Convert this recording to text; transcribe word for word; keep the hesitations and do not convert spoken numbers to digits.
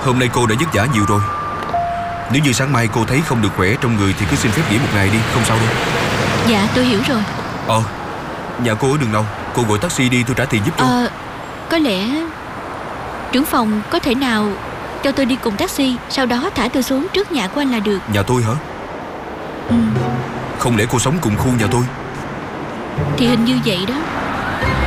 Hôm nay cô đã vất vả nhiều rồi. Nếu như sáng mai cô thấy không được khỏe trong người thì cứ xin phép nghỉ một ngày đi, không sao đâu. Dạ tôi hiểu rồi. Ờ, nhà cô ở đường nào? Cô gọi taxi đi, tôi trả tiền giúp cho. Ờ, có lẽ trưởng phòng có thể nào cho tôi đi cùng taxi, sau đó thả tôi xuống trước nhà của anh là được. Nhà tôi hả? Ừ, Không lẽ cô sống cùng khu nhà tôi? thì hình như vậy đó.